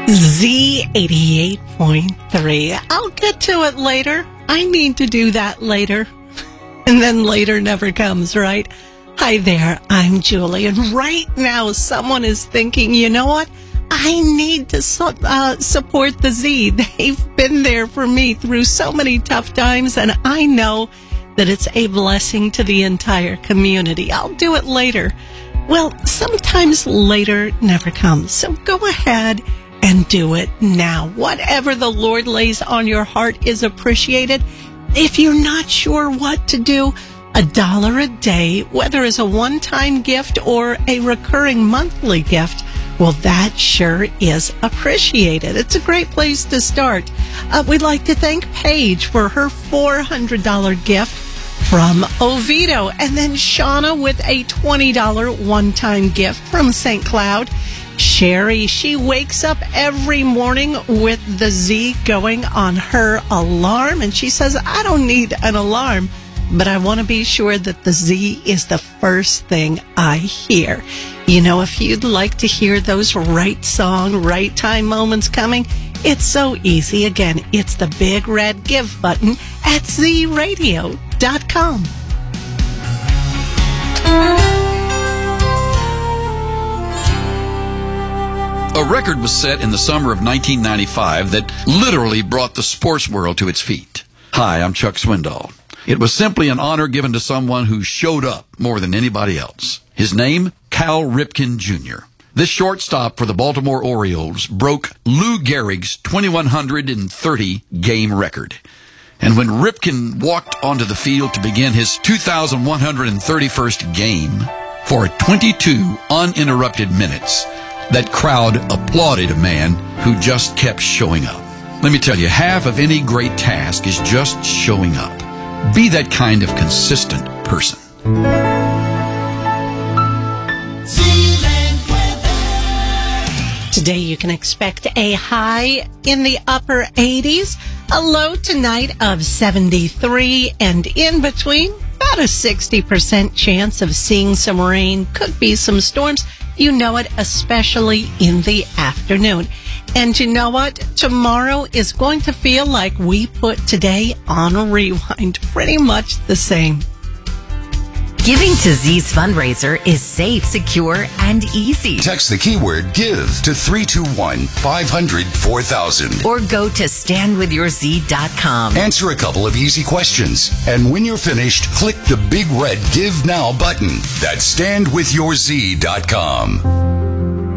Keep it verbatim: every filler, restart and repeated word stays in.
Z eighty-eight point three. I'll get to it later. I need to do that later. And then later never comes, right? Hi there, I'm Julie. And right now someone is thinking, you know what? I need to su- uh, support the Z. They've been there for me through so many tough times, and I know that it's a blessing to the entire community. I'll do it later. Well, sometimes later never comes. So go ahead and do it now. Whatever the Lord lays on your heart is appreciated. If you're not sure what to do, a dollar a day, whether as a one-time gift or a recurring monthly gift, well, that sure is appreciated. It's a great place to start. Uh, we'd like to thank Paige for her four hundred dollars gift from Oviedo, and then Shauna with a twenty dollars one-time gift from Saint Cloud. Sherry, she wakes up every morning with the Z going on her alarm, and she says, I don't need an alarm, but I want to be sure that the Z is the first thing I hear. You know, if you'd like to hear those right song, right time moments coming, it's so easy. Again, it's the big red give button at z radio dot com. A record was set in the summer of nineteen ninety-five that literally brought the sports world to its feet. Hi, I'm Chuck Swindoll. It was simply an honor given to someone who showed up more than anybody else. His name, Cal Ripken Junior This shortstop for the Baltimore Orioles broke Lou Gehrig's twenty-one thirty game record. And when Ripken walked onto the field to begin his two thousand one hundred thirty-first game, for twenty-two uninterrupted minutes, that crowd applauded a man who just kept showing up. Let me tell you, half of any great task is just showing up. Be that kind of consistent person. Today you can expect a high in the upper eighties, a low tonight of seventy-three, and in between, about a sixty percent chance of seeing some rain. Could be some storms. You know it, especially in the afternoon. And you know what? Tomorrow is going to feel like we put today on a rewind. Pretty much the same. Giving to Z's fundraiser is safe, secure, and easy. Text the keyword GIVE to three two one, five hundred, four thousand. Or go to stand with your z dot com. Answer a couple of easy questions. And when you're finished, click the big red Give Now button. That's stand with your z dot com.